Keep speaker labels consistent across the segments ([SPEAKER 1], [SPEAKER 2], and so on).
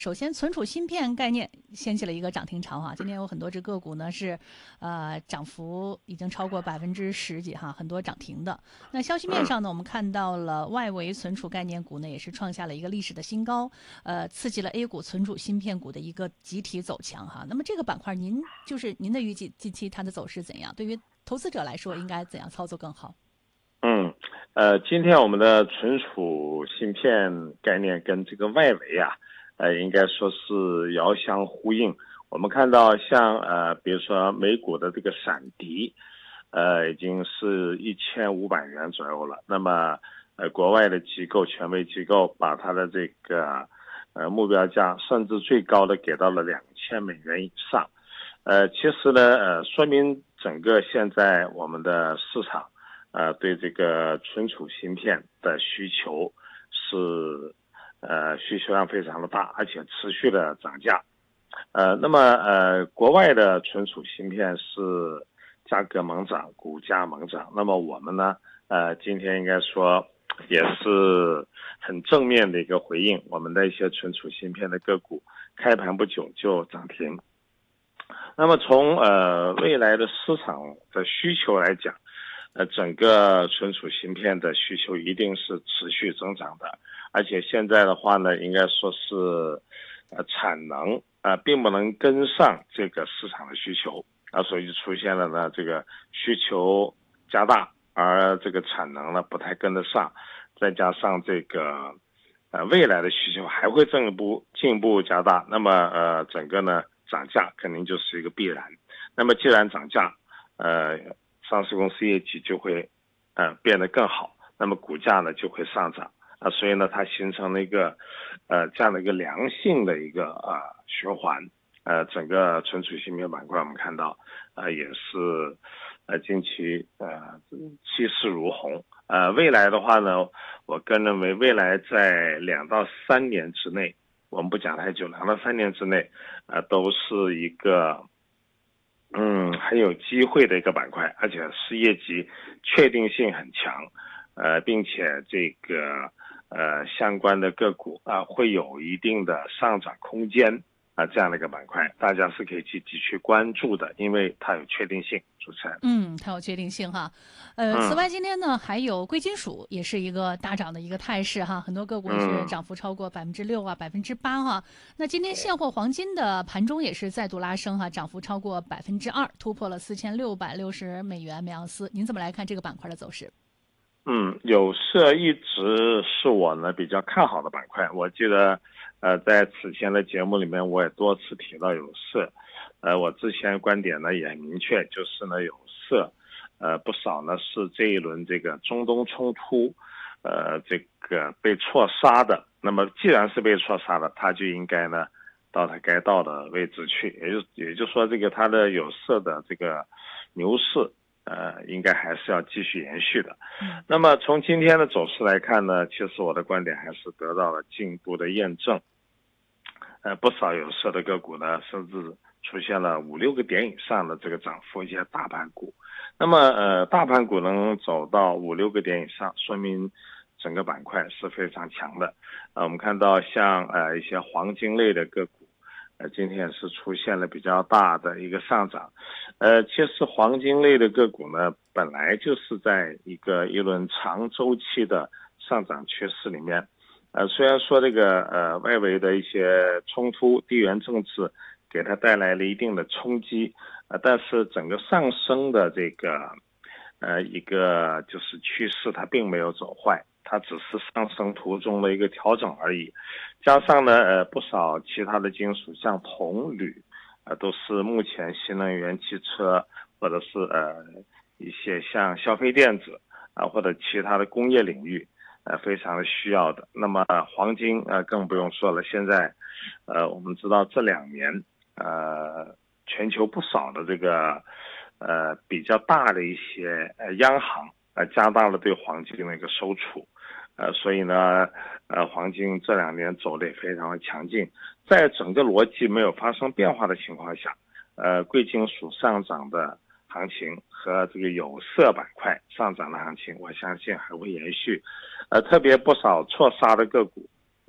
[SPEAKER 1] 首先，存储芯片概念掀起了一个涨停潮哈，今天有很多只个股呢是，涨幅已经超过10%几哈，很多涨停的。那消息面上呢，我们看到了外围存储概念股呢也是创下了一个历史的新高，刺激了 A 股存储芯片股的一个集体走强哈。那么这个板块，您的预计近期它的走势怎样？对于投资者来说，应该怎样操作更好？
[SPEAKER 2] 今天我们的存储芯片概念跟这个外围啊，应该说是遥相呼应。我们看到像比如说美股的这个闪迪，已经是1500元左右了。那么，国外的机构、权威机构把它的这个目标价甚至最高的给到了$2000以上。其实呢，说明整个现在我们的市场。对这个存储芯片的需求是，需求量非常的大，而且持续的涨价。那么国外的存储芯片是价格猛涨，股价猛涨。那么我们呢，今天应该说也是很正面的一个回应，我们的一些存储芯片的个股开盘不久就涨停。那么从未来的市场的需求来讲，整个存储芯片的需求一定是持续增长的，而且现在的话呢，应该说是，产能并不能跟上这个市场的需求所以出现了呢这个需求加大，而这个产能呢不太跟得上，再加上这个未来的需求还会进一步加大，那么整个呢涨价肯定就是一个必然。那么既然涨价，上市公司业绩就会变得更好，那么股价呢就会上涨所以呢它形成了一个这样的一个良性的一个循环。整个存储芯片板块我们看到也是近期气势如虹。未来的话呢，我个人认为未来在2到3年之内，我们不讲太久，2到3年之内都是一个很有机会的一个板块，而且是业绩确定性很强，并且这个相关的个股会有一定的上涨空间这样的一个板块，大家是可以积极去关注的，因为它有确定性。主持人，
[SPEAKER 1] 它有确定性哈。此外
[SPEAKER 2] 嗯
[SPEAKER 1] 今天呢还有贵金属也是一个大涨的一个态势哈，很多个股也是
[SPEAKER 2] 嗯，
[SPEAKER 1] 涨幅超过6%啊8%哈。那今天现货黄金的盘中也是再度拉升哈，涨幅超过2%，突破了4660美元每盎司。您怎么来看这个板块的走势？
[SPEAKER 2] 有色一直是我呢比较看好的板块。我记得在此前的节目里面我也多次提到有色。我之前观点呢也很明确，就是呢有色不少呢是这一轮这个中东冲突这个被错杀的。那么既然是被错杀的，它就应该呢到它该到的位置去，也就是说这个它的有色的这个牛市应该还是要继续延续的。那么从今天的走势来看呢，其实我的观点还是得到了进一步的验证。不少有色的个股呢，甚至出现了5、6个点以上的这个涨幅，一些大盘股。那么大盘股能走到5、6个点以上，说明整个板块是非常强的。我们看到像一些黄金类的个股，今天也是出现了比较大的一个上涨。其实黄金类的个股呢，本来就是在一轮长周期的上涨趋势里面。虽然说这个外围的一些冲突、地缘政治给它带来了一定的冲击，但是整个上升的这个一个就是趋势，它并没有走坏，它只是上升途中的一个调整而已。加上呢不少其他的金属，像铜、铝都是目前新能源汽车或者是一些像消费电子或者其他的工业领域非常的需要的。那么黄金更不用说了，现在我们知道这2年全球不少的这个比较大的一些央行加大了对黄金的一个收储。所以呢黄金这2年走得也非常的强劲。在整个逻辑没有发生变化的情况下，贵金属上涨的行情和这个有色板块上涨的行情，我相信还会延续。特别不少错杀的个股，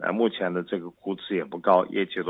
[SPEAKER 2] 目前的这个估值也不高，业绩都